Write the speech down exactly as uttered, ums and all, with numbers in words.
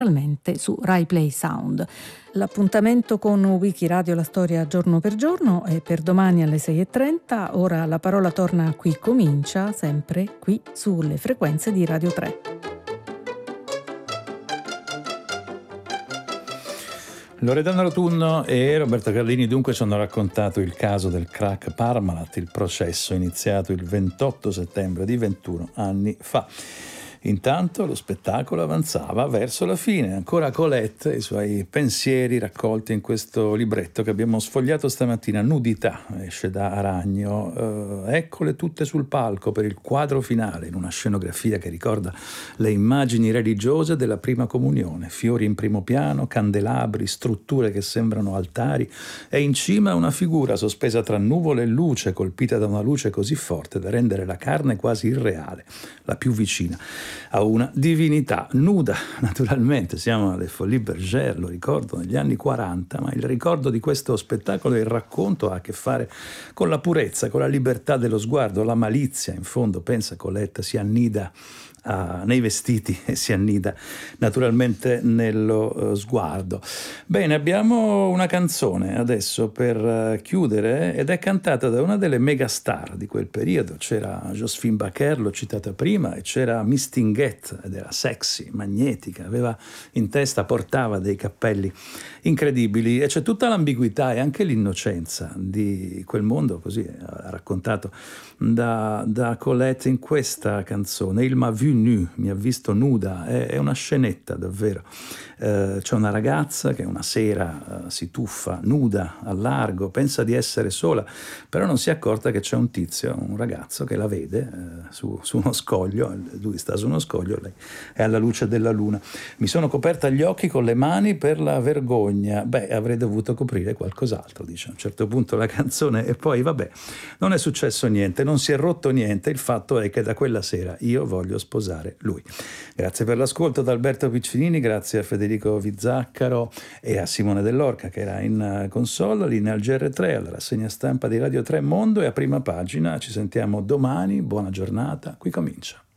realmente su Rai Play Sound. L'appuntamento con Wikiradio La Storia giorno per giorno è per domani alle sei e trenta. Ora la parola torna a Qui Comincia, sempre qui sulle frequenze di Radio tre. Loredana Rotunno e Roberto Carlini dunque ci hanno raccontato il caso del crack Parmalat, il processo iniziato il ventotto settembre di ventuno anni fa. Intanto lo spettacolo avanzava verso la fine, ancora Colette e i suoi pensieri raccolti in questo libretto che abbiamo sfogliato stamattina, Nudità, esce da Aragno. Eh, eccole tutte sul palco per il quadro finale, in una scenografia che ricorda le immagini religiose della prima comunione, fiori in primo piano, candelabri, strutture che sembrano altari e in cima una figura sospesa tra nuvole e luce, colpita da una luce così forte da rendere la carne quasi irreale, la più vicina a una divinità nuda. Naturalmente siamo alle Folies Bergère, lo ricordo, negli anni quaranta, ma il ricordo di questo spettacolo e il racconto ha a che fare con la purezza, con la libertà dello sguardo, la malizia, in fondo, pensa Colette, si annida Uh, nei vestiti e si annida naturalmente nello uh, sguardo. Bene, abbiamo una canzone adesso per uh, chiudere ed è cantata da una delle megastar di quel periodo. C'era Joséphine Baker, l'ho citata prima, e c'era Miss Tinghet ed era sexy, magnetica, aveva in testa, portava dei cappelli incredibili e c'è tutta l'ambiguità e anche l'innocenza di quel mondo, così ha raccontato da, da Colette in questa canzone. Il m'a vu nu, mi ha visto nuda, è, è una scenetta davvero. Eh, c'è una ragazza che una sera eh, si tuffa nuda al largo, pensa di essere sola, però non si è accorta che c'è un tizio, un ragazzo che la vede eh, su, su uno scoglio, lui sta su uno scoglio, lei è alla luce della luna. Mi sono coperta gli occhi con le mani per la vergogna. Beh, avrei dovuto coprire qualcos'altro, dice a un certo punto la canzone, e poi vabbè, non è successo niente, non si è rotto niente, il fatto è che da quella sera io voglio sposare lui. Grazie per l'ascolto da Alberto Piccinini, grazie a Federico Vizzaccaro e a Simone Dell'Orca che era in console, linea al G R tre, alla rassegna stampa di Radio tre Mondo e a Prima Pagina. Ci sentiamo domani, buona giornata, Qui Comincia.